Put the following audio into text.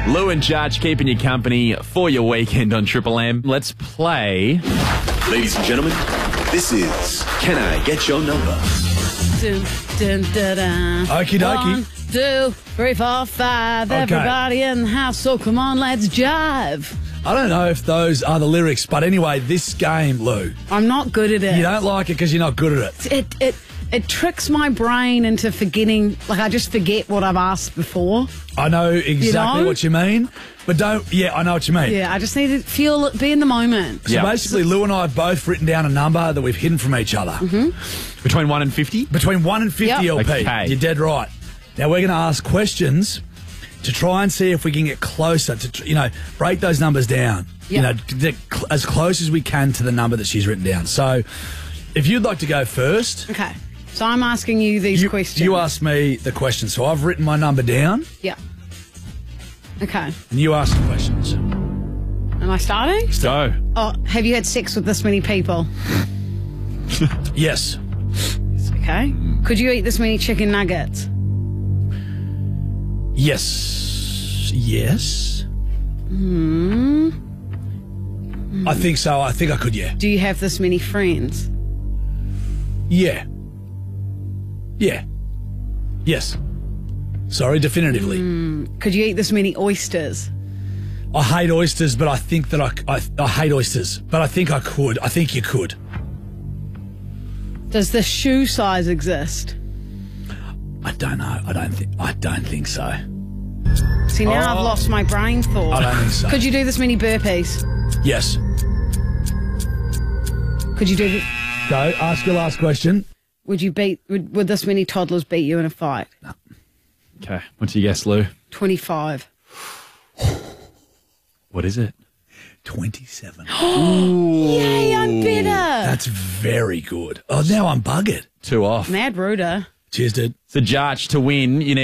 Lou and Judge keeping you company for your weekend on Triple M. Let's play. Ladies and gentlemen, this is Can I Get Your Number? Dun, dun, dun, dun. Okie dokie. 1, 2, 3, 4, 5. Okay. Everybody in the house, so come on, let's jive. I don't know if those are the lyrics, but anyway, this game, Lou, I'm not good at it. you don't like it because you're not good at it. It tricks my brain into forgetting. Like, I just forget what I've asked before. I know exactly what you mean, but don't. Yeah, I know what you mean. Yeah, I just need to be in the moment. So basically, Lou and I have both written down a number that we've hidden from each other. Mm-hmm. Between 1 and 50? Between 1 and 50 Yep. LP. Okay. You're dead right. Now, we're going to ask questions to try and see if we can get closer to, break those numbers down. Yep. As close as we can to the number that she's written down. So, if you'd like to go first. Okay. So I'm asking you these questions. You ask me the question. So I've written my number down. Yeah. Okay. And you ask the questions. Am I starting? Go. Oh, have you had sex with this many people? Yes. Okay. Could you eat this many chicken nuggets? Yes. Yes. I think so. I think I could, yeah. Do you have this many friends? Yeah. Yeah. Yes. Sorry, definitively. Could you eat this many oysters? I hate oysters, but I think that I hate oysters, but I think I could. I think you could. Does the shoe size exist? I don't know. I don't think so. See, now I've lost my brain thought. I don't think so. Could you do this many burpees? Yes. Could you do this? Go. Ask your last question. Would this many toddlers beat you in a fight? No. Okay. What's your guess, Lou? 25. What is it? 27. Yay, I'm better. That's very good. Oh, now I'm buggered. 2 off. Mad Ruder. Cheers, dude. So, Judge, to win, you need